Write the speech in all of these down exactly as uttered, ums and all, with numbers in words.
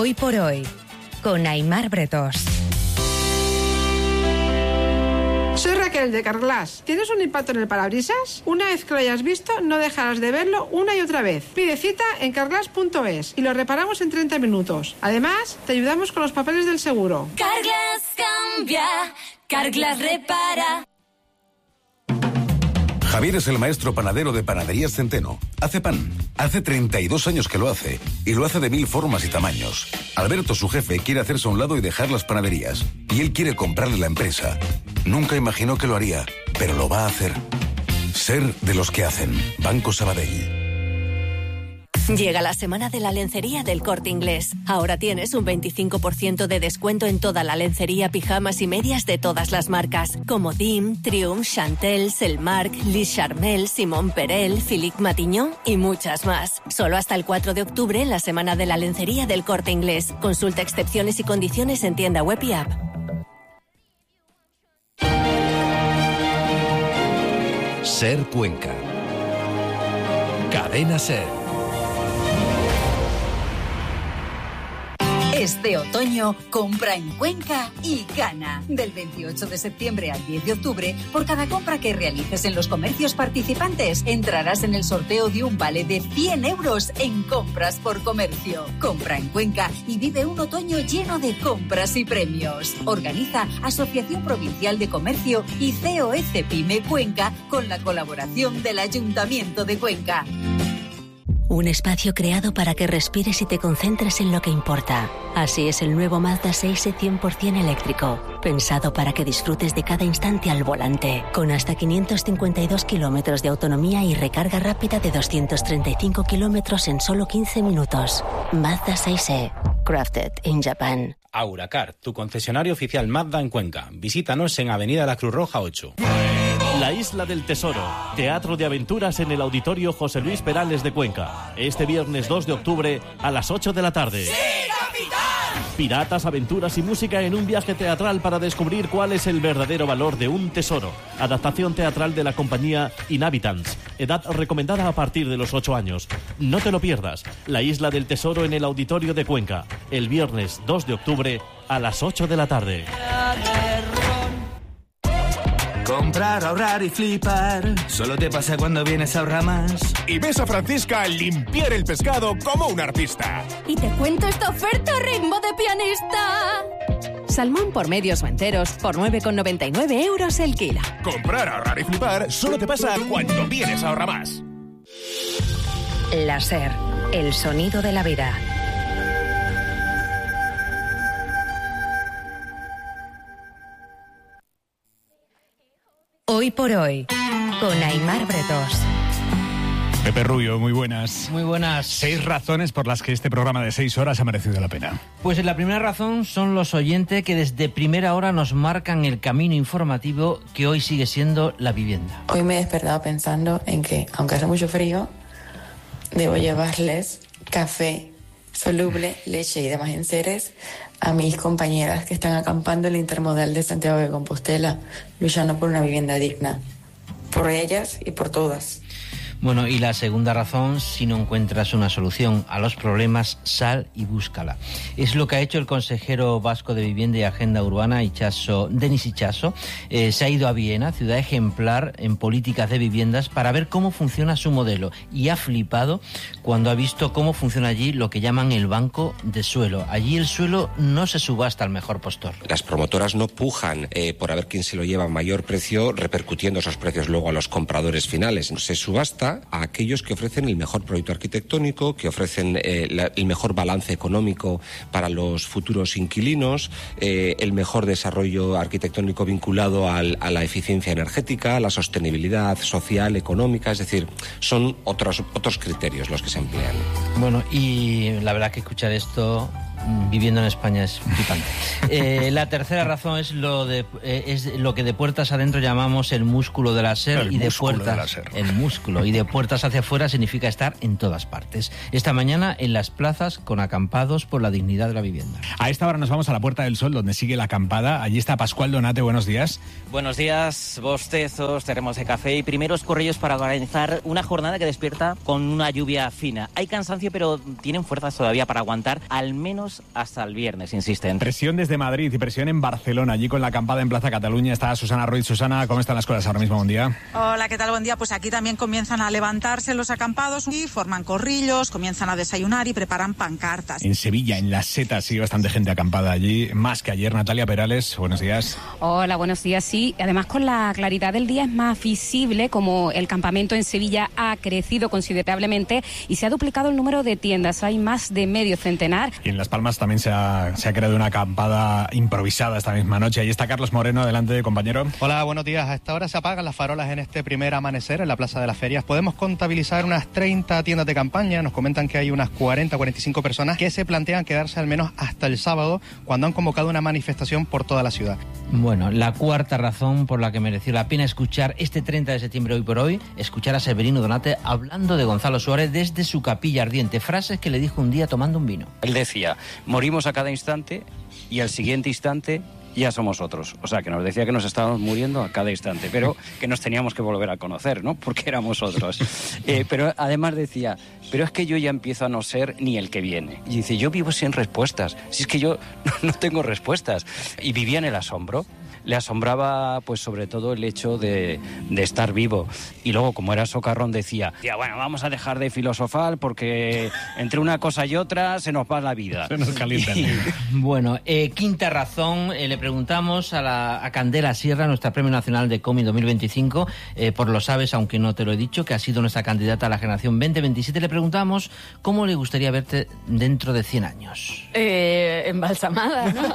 Hoy por hoy, con Aimar Bretos. Soy Raquel de Carglass. ¿Tienes un impacto en el parabrisas? Una vez que lo hayas visto, no dejarás de verlo una y otra vez. Pide cita en carglass punto es y lo reparamos en treinta minutos. Además, te ayudamos con los papeles del seguro. Carglass cambia, Carglass repara. Javier es el maestro panadero de Panaderías Centeno. Hace pan. Hace treinta y dos años que lo hace. Y lo hace de mil formas y tamaños. Alberto, su jefe, quiere hacerse a un lado y dejar las panaderías. Y él quiere comprarle la empresa. Nunca imaginó que lo haría, pero lo va a hacer. Ser de los que hacen. Banco Sabadell. Llega la semana de la lencería del Corte Inglés. Ahora tienes un veinticinco por ciento de descuento en toda la lencería, pijamas y medias de todas las marcas, como Dim, Triumph, Chantel, Selmark, Lis Charmel, Simón Perel, Philippe Matignon y muchas más. Solo hasta el cuatro de octubre en la semana de la lencería del Corte Inglés. Consulta excepciones y condiciones en tienda web y app. Ser Cuenca. Cadena Ser. Este otoño, compra en Cuenca y gana. Del veintiocho de septiembre al diez de octubre, por cada compra que realices en los comercios participantes, entrarás en el sorteo de un vale de cien euros en compras por comercio. Compra en Cuenca y vive un otoño lleno de compras y premios. Organiza Asociación Provincial de Comercio y C O E Cepime Cuenca con la colaboración del Ayuntamiento de Cuenca. Un espacio creado para que respires y te concentres en lo que importa. Así es el nuevo Mazda seis e cien por ciento eléctrico. Pensado para que disfrutes de cada instante al volante. Con hasta quinientos cincuenta y dos kilómetros de autonomía y recarga rápida de doscientos treinta y cinco kilómetros en solo quince minutos. Mazda seis e. Crafted in Japan. Auracar, tu concesionario oficial Mazda en Cuenca. Visítanos en Avenida La Cruz Roja ocho. La Isla del Tesoro, teatro de aventuras en el Auditorio José Luis Perales de Cuenca. Este viernes dos de octubre a las ocho de la tarde. ¡Sí, capitán! Piratas, aventuras y música en un viaje teatral para descubrir cuál es el verdadero valor de un tesoro. Adaptación teatral de la compañía Inhabitants. Edad recomendada a partir de los ocho años. No te lo pierdas. La Isla del Tesoro en el Auditorio de Cuenca. El viernes dos de octubre a las ocho de la tarde. Comprar, ahorrar y flipar. Solo te pasa cuando vienes a Ahorramás. Y ves a Francisca limpiar el pescado como un artista. Y te cuento esta oferta ritmo de pianista. Salmón por medios o enteros por nueve con noventa y nueve euros el kilo. Comprar, ahorrar y flipar solo te pasa cuando vienes a Ahorramás. La Ser, el sonido de la vida. Hoy por hoy, con Aimar Bretos. Pepe Rubio, muy buenas. Muy buenas. Seis razones por las que este programa de seis horas ha merecido la pena. Pues la primera razón son los oyentes que desde primera hora nos marcan el camino informativo que hoy sigue siendo la vivienda. Hoy me he despertado pensando en que, aunque hace mucho frío, debo llevarles café soluble, leche y demás enseres a mis compañeras que están acampando en el Intermodal de Santiago de Compostela, luchando por una vivienda digna. Por ellas y por todas. Bueno, y la segunda razón, si no encuentras una solución a los problemas, sal y búscala. Es lo que ha hecho el consejero vasco de Vivienda y Agenda Urbana, Itxaso, Denis Itxaso. Eh, se ha ido a Viena, ciudad ejemplar en políticas de viviendas, para ver cómo funciona su modelo. Y ha flipado cuando ha visto cómo funciona allí lo que llaman el banco de suelo. Allí el suelo no se subasta al mejor postor. Las promotoras no pujan eh, por a ver quién se lo lleva a mayor precio, repercutiendo esos precios luego a los compradores finales. Se subasta a aquellos que ofrecen el mejor proyecto arquitectónico, que ofrecen eh, la, el mejor balance económico para los futuros inquilinos, eh, el mejor desarrollo arquitectónico vinculado al, a la eficiencia energética, a la sostenibilidad social, económica, es decir, son otros, otros criterios los que se emplean. Bueno, y la verdad que escuchar esto viviendo en España es flipante. Eh, la tercera razón es lo de eh, es lo que de puertas adentro llamamos el músculo de la Ser, el y de músculo puertas de la Ser. el músculo y de puertas hacia afuera significa estar en todas partes. Esta mañana en las plazas con acampados por la dignidad de la vivienda. A esta hora nos vamos a la Puerta del Sol, donde sigue la acampada. Allí está Pascual Donate, buenos días. Buenos días, bostezos, termos de café y primeros corrillos para organizar una jornada que despierta con una lluvia fina. Hay cansancio, pero tienen fuerzas todavía para aguantar al menos menos hasta el viernes, insisten. Presión desde Madrid y presión en Barcelona, allí con la acampada en Plaza Cataluña. Está Susana Ruiz. Susana, ¿cómo están las cosas ahora mismo? Buen día. Hola, ¿qué tal? Buen día. Pues aquí también comienzan a levantarse los acampados y forman corrillos, comienzan a desayunar y preparan pancartas. En Sevilla, en Las Setas, sigue bastante gente acampada allí, más que ayer. Natalia Perales, buenos días. Hola, buenos días. Sí, además con la claridad del día es más visible como el campamento en Sevilla ha crecido considerablemente y se ha duplicado el número de tiendas. Hay más de medio centenar. Y en Las Palmas también se ha, se ha creado una acampada improvisada esta misma noche. Ahí está Carlos Moreno, adelante, compañero. Hola, buenos días. A esta hora se apagan las farolas en este primer amanecer en la Plaza de las Ferias. Podemos contabilizar unas treinta tiendas de campaña. Nos comentan que hay unas cuarenta, cuarenta y cinco personas que se plantean quedarse al menos hasta el sábado, cuando han convocado una manifestación por toda la ciudad. Bueno, la cuarta razón por la que mereció la pena escuchar este treinta de septiembre, hoy por hoy, escuchar a Severino Donate hablando de Gonzalo Suárez desde su capilla ardiente. Frases que le dijo un día tomando un vino. Él decía, morimos a cada instante y al siguiente instante ya somos otros. O sea, que nos decía que nos estábamos muriendo a cada instante, pero que nos teníamos que volver a conocer, ¿no? Porque éramos otros. Eh, pero además decía, pero es que yo ya empiezo a no ser ni el que viene. Y dice, yo vivo sin respuestas. Si es que yo no tengo respuestas. Y vivía en el asombro. Le asombraba, pues, sobre todo el hecho de, de estar vivo. Y luego, como era socarrón, decía, ya, bueno, vamos a dejar de filosofar porque entre una cosa y otra se nos va la vida. Se nos calienta. Y, bueno, eh, quinta razón, eh, le preguntamos a, la, a Candela Sierra, nuestra Premio Nacional de Cómic dos mil veinticinco, eh, por lo sabes, aunque no te lo he dicho, que ha sido nuestra candidata a la generación veinte veintisiete, le preguntamos cómo le gustaría verte dentro de cien años. Eh, embalsamada, ¿no?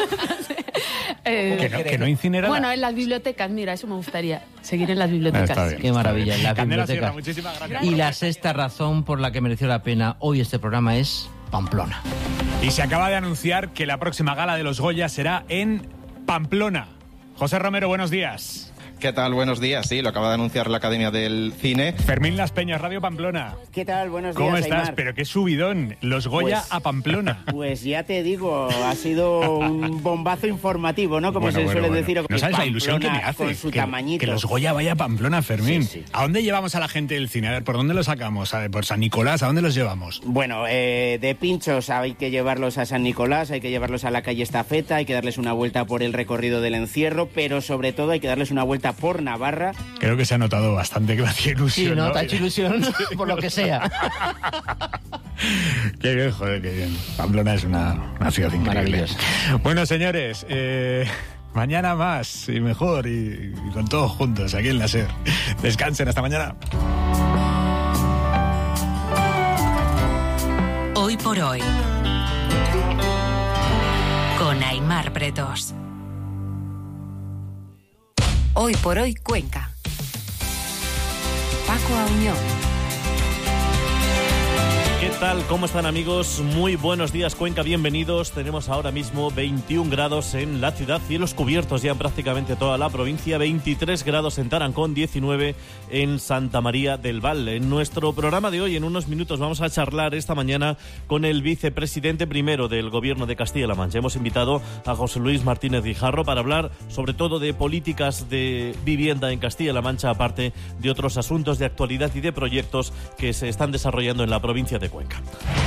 eh, que no, que no incinerada. Bueno, en las bibliotecas, mira, eso me gustaría, seguir en las bibliotecas. Ah, bien, qué maravilla, en las Candela bibliotecas. Sierra, muchísimas gracias. Y la sexta razón por la que mereció la pena hoy este programa es Pamplona. Y se acaba de anunciar que la próxima gala de los Goya será en Pamplona. José Romero, buenos días. ¿Qué tal? Buenos días. Sí, lo acaba de anunciar la Academia del Cine. Fermín Las Peñas, Radio Pamplona. ¿Qué tal? Buenos días, ¿Cómo estás? Aymar. Pero qué subidón. Los Goya pues, a Pamplona. Pues ya te digo, ha sido un bombazo informativo, ¿no? Como bueno, se bueno, suele bueno. decir. No sabes la ilusión que me hace. Con su que, tamañito. que los Goya vaya a Pamplona, Fermín. Sí, sí. ¿A dónde llevamos a la gente del cine? A ver, ¿por dónde los sacamos? A ver, ¿por San Nicolás? ¿A dónde los llevamos? Bueno, eh, de pinchos hay que llevarlos a San Nicolás, hay que llevarlos a la calle Estafeta, hay que darles una vuelta por el recorrido del encierro, pero sobre todo hay que darles una vuelta por Navarra. Creo que se ha notado bastante que me hacía ilusión. Sí, ¿no? ¿no? Te ha hecho ilusión por lo que sea. Qué bien, joder, qué bien. Pamplona es una, una ciudad increíble. Maravillosa. Bueno, señores, eh, mañana más y mejor y, y con todos juntos aquí en la SER. Descansen, hasta mañana. Hoy por hoy, con Aymar Bretos. Hoy por hoy, Cuenca. Paco Auñón. ¿Qué tal? ¿Cómo están, amigos? Muy buenos días, Cuenca, bienvenidos. Tenemos ahora mismo veintiún grados en la ciudad, cielos cubiertos ya en prácticamente toda la provincia, veintitrés grados en Tarancón, diecinueve en Santa María del Val. En nuestro programa de hoy, en unos minutos, vamos a charlar esta mañana con el vicepresidente primero del Gobierno de Castilla-La Mancha. Hemos invitado a José Luis Martínez Guijarro para hablar sobre todo de políticas de vivienda en Castilla-La Mancha, aparte de otros asuntos de actualidad y de proyectos que se están desarrollando en la provincia de Cuenca.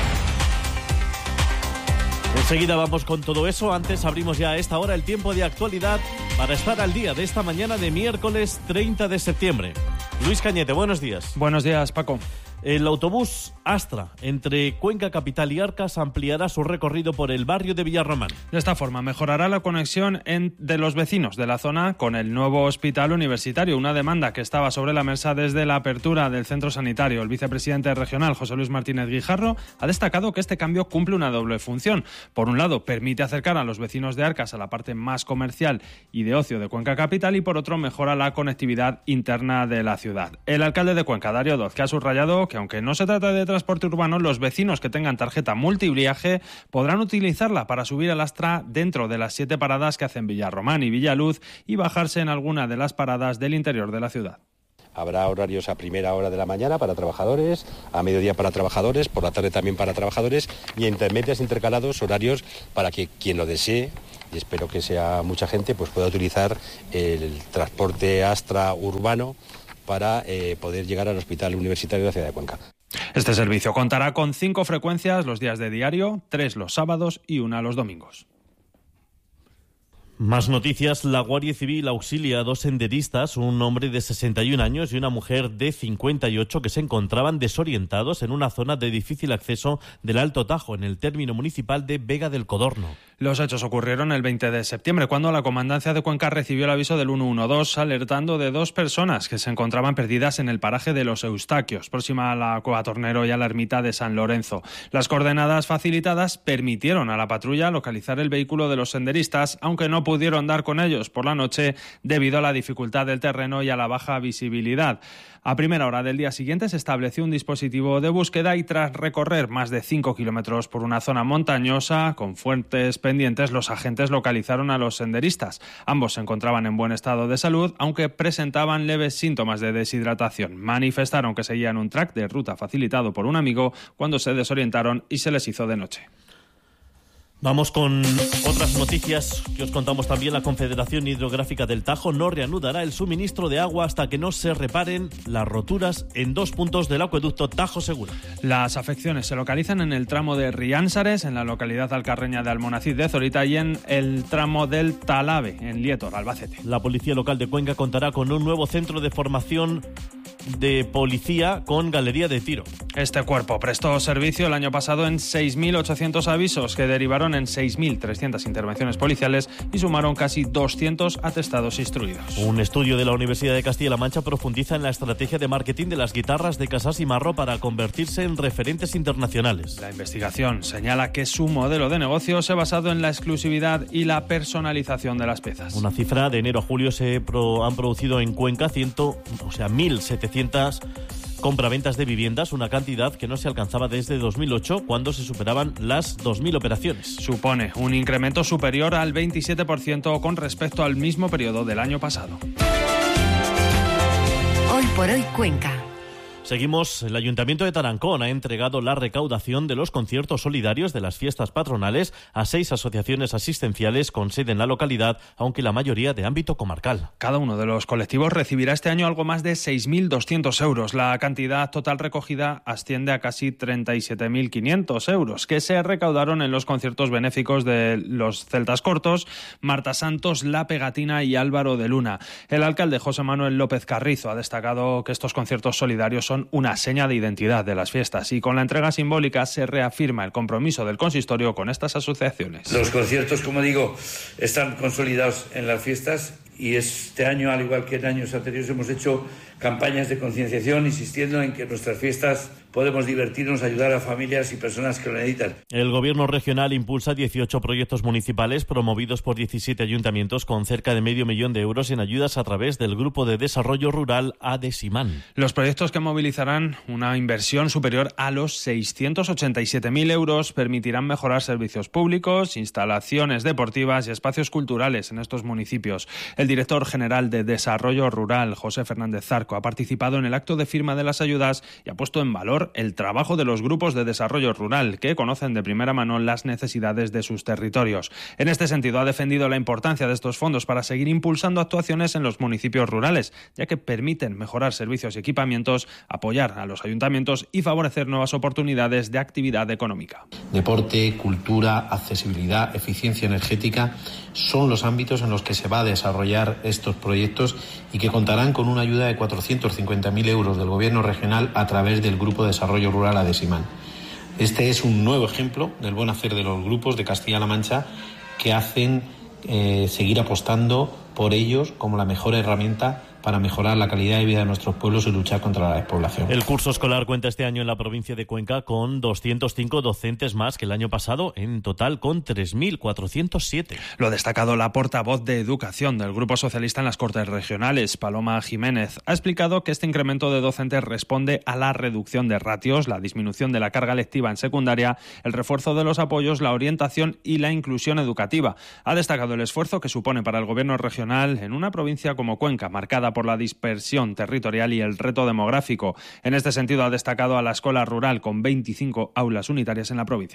Enseguida vamos con todo eso. Antes abrimos ya a esta hora el tiempo de actualidad para estar al día de esta mañana de miércoles treinta de septiembre. Luis Cañete, buenos días. Buenos días, Paco. El autobús Astra entre Cuenca Capital y Arcas ampliará su recorrido por el barrio de Villarromán. De esta forma mejorará la conexión en, de los vecinos de la zona con el nuevo hospital universitario, una demanda que estaba sobre la mesa desde la apertura del centro sanitario. El vicepresidente regional, José Luis Martínez Guijarro, ha destacado que este cambio cumple una doble función. Por un lado, permite acercar a los vecinos de Arcas a la parte más comercial y de ocio de Cuenca Capital, y por otro, mejora la conectividad interna de la ciudad. El alcalde de Cuenca, Darío Doz, que ha subrayado que aunque no se trata de transporte urbano, los vecinos que tengan tarjeta multiviaje podrán utilizarla para subir al Astra dentro de las siete paradas que hacen Villarromán y Villaluz y bajarse en alguna de las paradas del interior de la ciudad. Habrá horarios a primera hora de la mañana para trabajadores, a mediodía para trabajadores, por la tarde también para trabajadores, y a intermedias intercalados horarios para que quien lo desee, y espero que sea mucha gente, pues pueda utilizar el transporte Astra urbano para eh, poder llegar al Hospital Universitario de la ciudad de Cuenca. Este servicio contará con cinco frecuencias los días de diario, tres los sábados y una los domingos. Más noticias. La Guardia Civil auxilia a dos senderistas, un hombre de sesenta y un años y una mujer de cincuenta y ocho, que se encontraban desorientados en una zona de difícil acceso del Alto Tajo, en el término municipal de Vega del Codorno. Los hechos ocurrieron el veinte de septiembre, cuando la Comandancia de Cuenca recibió el aviso del uno uno dos, alertando de dos personas que se encontraban perdidas en el paraje de Los Eustaquios, próxima a la Cueva Tornero y a la ermita de San Lorenzo. Las coordenadas facilitadas permitieron a la patrulla localizar el vehículo de los senderistas, aunque no pudieron dar con ellos por la noche debido a la dificultad del terreno y a la baja visibilidad. A primera hora del día siguiente se estableció un dispositivo de búsqueda y tras recorrer más de cinco kilómetros por una zona montañosa con fuertes pendientes, los agentes localizaron a los senderistas. Ambos se encontraban en buen estado de salud, aunque presentaban leves síntomas de deshidratación. Manifestaron que seguían un track de ruta facilitado por un amigo cuando se desorientaron y se les hizo de noche. Vamos con otras noticias que os contamos también. La Confederación Hidrográfica del Tajo no reanudará el suministro de agua hasta que no se reparen las roturas en dos puntos del acueducto Tajo Segura. Las afecciones se localizan en el tramo de Riánsares, en la localidad alcarreña de Almonacid de Zorita, y en el tramo del Talave, en Lietor, Albacete. La Policía Local de Cuenca contará con un nuevo centro de formación de policía con galería de tiro. Este cuerpo prestó servicio el año pasado en seis mil ochocientos avisos que derivaron en seis mil trescientas intervenciones policiales y sumaron casi doscientos atestados instruidos. Un estudio de la Universidad de Castilla-La Mancha profundiza en la estrategia de marketing de las guitarras de Casas y Marro para convertirse en referentes internacionales. La investigación señala que su modelo de negocio se ha basado en la exclusividad y la personalización de las piezas. Una cifra: de enero a julio se pro, han producido en Cuenca ciento, o sea, mil setecientas compraventas de viviendas, una cantidad que no se alcanzaba desde dos mil ocho, cuando se superaban las dos mil operaciones. Supone un incremento superior al veintisiete por ciento con respecto al mismo periodo del año pasado. Hoy por hoy Cuenca. Seguimos. El Ayuntamiento de Tarancón ha entregado la recaudación de los conciertos solidarios de las fiestas patronales a seis asociaciones asistenciales con sede en la localidad, aunque la mayoría de ámbito comarcal. Cada uno de los colectivos recibirá este año algo más de seis mil doscientos euros. La cantidad total recogida asciende a casi treinta y siete mil quinientos euros, que se recaudaron en los conciertos benéficos de los Celtas Cortos, Marta Santos, La Pegatina y Álvaro de Luna. El alcalde José Manuel López Carrizo ha destacado que estos conciertos solidarios son una seña de identidad de las fiestas y con la entrega simbólica se reafirma el compromiso del consistorio con estas asociaciones. Los conciertos, como digo, están consolidados en las fiestas y este año, al igual que en años anteriores, hemos hecho campañas de concienciación insistiendo en que en nuestras fiestas podemos divertirnos, ayudar a familias y personas que lo necesitan. El Gobierno regional impulsa dieciocho proyectos municipales promovidos por diecisiete ayuntamientos con cerca de medio millón de euros en ayudas a través del Grupo de Desarrollo Rural ADESIMAN. Los proyectos que movilizarán una inversión superior a los seiscientos ochenta y siete mil euros permitirán mejorar servicios públicos, instalaciones deportivas y espacios culturales en estos municipios. El director general de Desarrollo Rural, José Fernández Zarco, ha participado en el acto de firma de las ayudas y ha puesto en valor el trabajo de los grupos de desarrollo rural, que conocen de primera mano las necesidades de sus territorios. En este sentido, ha defendido la importancia de estos fondos para seguir impulsando actuaciones en los municipios rurales, ya que permiten mejorar servicios y equipamientos, apoyar a los ayuntamientos y favorecer nuevas oportunidades de actividad económica. Deporte, cultura, accesibilidad, eficiencia energética son los ámbitos en los que se va a desarrollar estos proyectos y que contarán con una ayuda de cuatrocientos cincuenta mil euros del Gobierno regional a través del Grupo de Desarrollo Rural ADESIMAN. Este es un nuevo ejemplo del buen hacer de los grupos de Castilla-La Mancha que hacen eh, seguir apostando por ellos como la mejor herramienta para mejorar la calidad de vida de nuestros pueblos y luchar contra la despoblación. El curso escolar cuenta este año en la provincia de Cuenca con doscientos cinco docentes más que el año pasado, en total con tres mil cuatrocientos siete. Lo ha destacado la portavoz de Educación del Grupo Socialista en las Cortes Regionales, Paloma Jiménez. Ha explicado que este incremento de docentes responde a la reducción de ratios, la disminución de la carga lectiva en secundaria, el refuerzo de los apoyos, la orientación y la inclusión educativa. Ha destacado el esfuerzo que supone para el Gobierno regional en una provincia como Cuenca, marcada por la dispersión territorial y el reto demográfico. En este sentido, ha destacado a la escuela rural con veinticinco aulas unitarias en la provincia.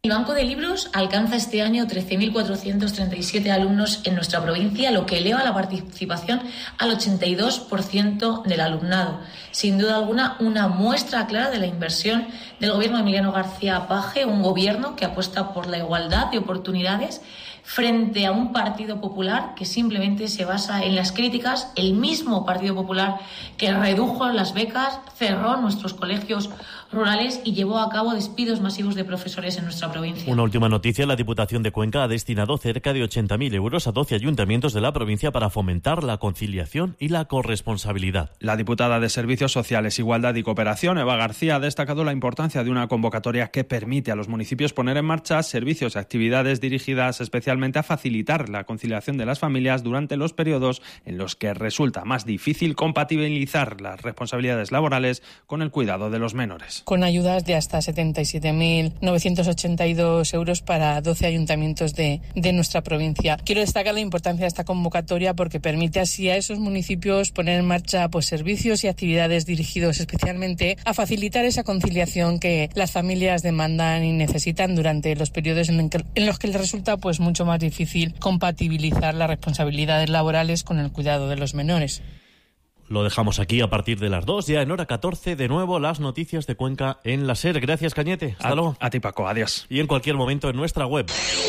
El Banco de Libros alcanza este año trece mil cuatrocientos treinta y siete alumnos en nuestra provincia, lo que eleva la participación al ochenta y dos por ciento del alumnado. Sin duda alguna, una muestra clara de la inversión del gobierno de Emiliano García Paje, un gobierno que apuesta por la igualdad de oportunidades frente a un Partido Popular que simplemente se basa en las críticas, el mismo Partido Popular que redujo las becas, cerró nuestros colegios rurales y llevó a cabo despidos masivos de profesores en nuestra provincia. Una última noticia: la Diputación de Cuenca ha destinado cerca de ochenta mil euros a doce ayuntamientos de la provincia para fomentar la conciliación y la corresponsabilidad. La diputada de Servicios Sociales, Igualdad y Cooperación, Eva García, ha destacado la importancia de una convocatoria que permite a los municipios poner en marcha servicios y actividades dirigidas especialmente a facilitar la conciliación de las familias durante los periodos en los que resulta más difícil compatibilizar las responsabilidades laborales con el cuidado de los menores. Con ayudas de hasta setenta y siete mil novecientos ochenta y dos euros para doce ayuntamientos de, de nuestra provincia. Quiero destacar la importancia de esta convocatoria porque permite así a esos municipios poner en marcha pues, servicios y actividades dirigidos especialmente a facilitar esa conciliación que las familias demandan y necesitan durante los periodos en, que, en los que les resulta pues, mucho más difícil compatibilizar las responsabilidades laborales con el cuidado de los menores. Lo dejamos aquí a partir de las dos, ya en hora catorce, de nuevo las noticias de Cuenca en la SER. Gracias, Cañete. Hasta a, luego. A ti, Paco. Adiós. Y en cualquier momento en nuestra web.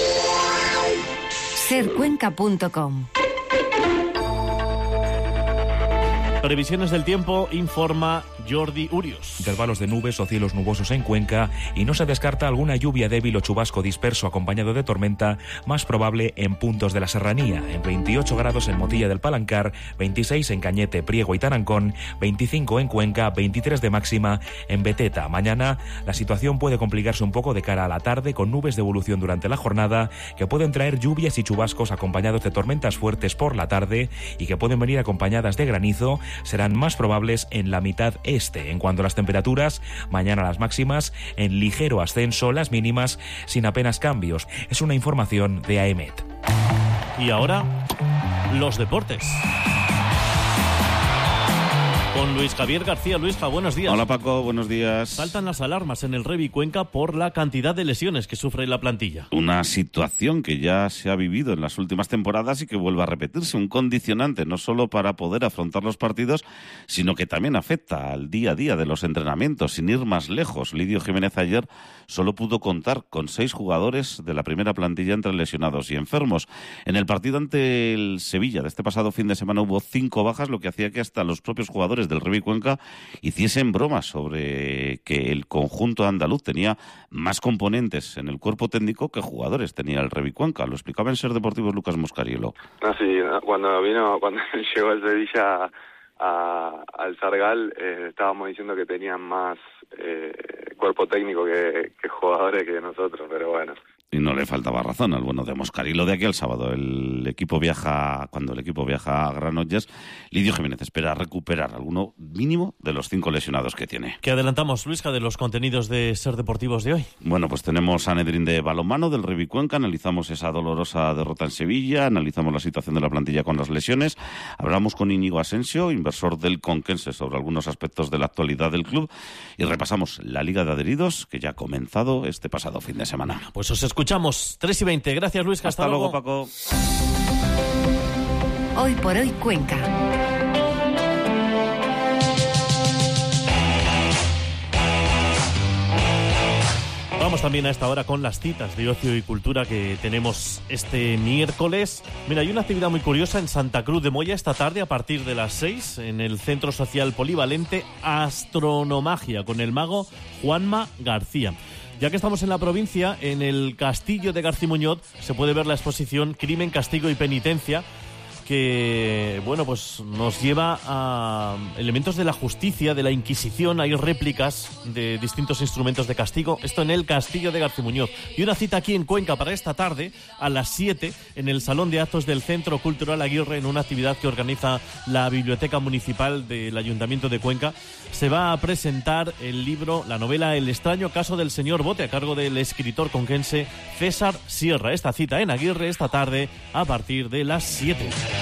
ser cuenca punto com. Previsiones del tiempo, informa Jordi Urios. Intervalos de nubes o cielos nubosos en Cuenca y no se descarta alguna lluvia débil o chubasco disperso acompañado de tormenta, más probable en puntos de la serranía, en veintiocho grados en Motilla del Palancar, veintiséis en Cañete, Priego y Tarancón, veinticinco en Cuenca, veintitrés de máxima en Beteta. Mañana la situación puede complicarse un poco de cara a la tarde con nubes de evolución durante la jornada que pueden traer lluvias y chubascos acompañados de tormentas fuertes por la tarde y que pueden venir acompañadas de granizo. Serán más probables en la mitad este. En cuanto a las temperaturas, mañana las máximas en ligero ascenso, las mínimas sin apenas cambios. Es una información de AEMET. Y ahora, los deportes. Con Luis Javier García. Luisja, buenos días. Hola Paco, buenos días. Saltan las alarmas en el Revi Cuenca por la cantidad de lesiones que sufre la plantilla. Una situación que ya se ha vivido en las últimas temporadas y que vuelve a repetirse. Un condicionante no solo para poder afrontar los partidos, sino que también afecta al día a día de los entrenamientos. Sin ir más lejos, Lidio Jiménez ayer solo pudo contar con seis jugadores de la primera plantilla entre lesionados y enfermos. En el partido ante el Sevilla de este pasado fin de semana hubo cinco bajas, lo que hacía que hasta los propios jugadores del Revi Cuenca hiciesen bromas sobre que el conjunto andaluz tenía más componentes en el cuerpo técnico que jugadores tenía el Revi Cuenca. Lo explicaba en Ser Deportivos Lucas Moscarielo. No, sí, cuando vino, cuando llegó el Sevilla a, al Sargal, eh, estábamos diciendo que tenían más eh, cuerpo técnico que, que jugadores que nosotros, pero bueno. Y no le faltaba razón al bueno de Moscarilo. De aquí al sábado el equipo viaja, cuando el equipo viaja a Granollers, Lidio Jiménez espera recuperar alguno mínimo de los cinco lesionados que tiene. ¿Qué adelantamos, Luisja, de los contenidos de Ser Deportivos de hoy? Bueno, pues tenemos Sanedrín de balonmano del Revi Cuenca, analizamos esa dolorosa derrota en Sevilla, analizamos la situación de la plantilla con las lesiones, hablamos con Íñigo Asensio, inversor del Conquense, sobre algunos aspectos de la actualidad del club y repasamos la Liga de Adheridos que ya ha comenzado este pasado fin de semana. Pues os escuchamos, tres y veinte. Gracias, Luis. Hasta, Hasta luego, Paco. Hoy por hoy, Cuenca. Vamos también a esta hora con las citas de ocio y cultura que tenemos este miércoles. Mira, hay una actividad muy curiosa en Santa Cruz de Moya esta tarde a partir de las seis en el Centro Social Polivalente Astronomagia con el mago Juanma García. Ya que estamos en la provincia, en el Castillo de Garcimuñoz se puede ver la exposición Crimen, Castigo y Penitencia, que, bueno, pues nos lleva a elementos de la justicia, de la Inquisición. Hay réplicas de distintos instrumentos de castigo. Esto en el Castillo de Garcimuñoz. Y una cita aquí en Cuenca para esta tarde a las siete en el Salón de Actos del Centro Cultural Aguirre, en una actividad que organiza la Biblioteca Municipal del Ayuntamiento de Cuenca. Se va a presentar el libro, la novela El extraño caso del señor Bote, a cargo del escritor conquense César Sierra. Esta cita en Aguirre esta tarde a partir de las siete.